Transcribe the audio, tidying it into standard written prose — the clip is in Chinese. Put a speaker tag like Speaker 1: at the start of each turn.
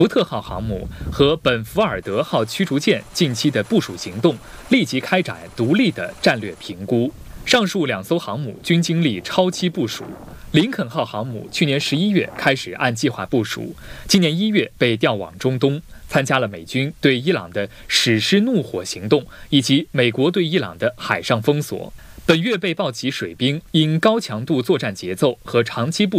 Speaker 1: 福特号航母和本福尔德号驱逐舰近期的部署行动，立即开展独立的战略评估。上述2艘航母均经历超期部署。林肯号航母去年11月开始按计划部署，今年1月被调往中东，参加了美军对伊朗的史诗怒火行动，以及美国对伊朗的海上封锁。本月被曝其水兵因高强度作战节奏和长期部